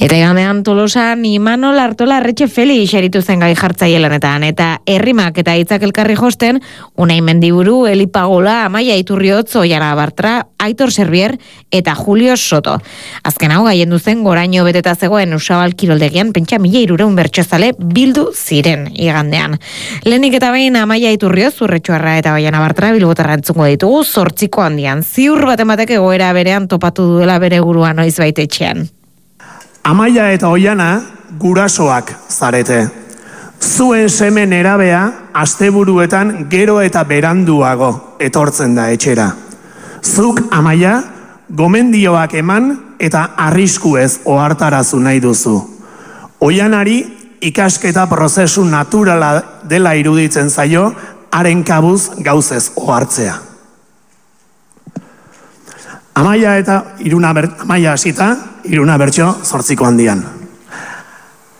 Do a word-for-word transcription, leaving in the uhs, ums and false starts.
Eta igandean Tolosan Imanol Artola Arretxe Felix eritu zen gai jartzaile lanetan, eta herrimak eta hitzak elkarri josten, Unai Mendiburu, Eli Pagola, Amaia Iturriotz, Oiana Bartra, Aitor Servier eta Julio Soto. Azken hau gaien duzen goraino beteta zegoen Usabal kiroldegian pentsa mila hirurehun bertsozale bildu ziren igandean. Lehenik eta behin Amaia Iturriotz, Urretxuarra eta Oiana Bartra bilbotarra entzungo ditugu zortziko handian. Ziur baten batek egoera berean topatu duela bere burua noiz baita etxean. Amaia eta Oiana gurasoak zarete. Zuen seme nerabea asteburuetan gero eta beranduago etortzen da etxera. Zuk, Amaia, gomendioak eman eta arriskuez ohartarazu nahi duzu. Oianari ikasketa prozesu naturala dela iruditzen zaio, haren kabuz gauzez ohartzea. Amaia eta iruna ber, Amaia hasita, iruna bertso zortziko handian.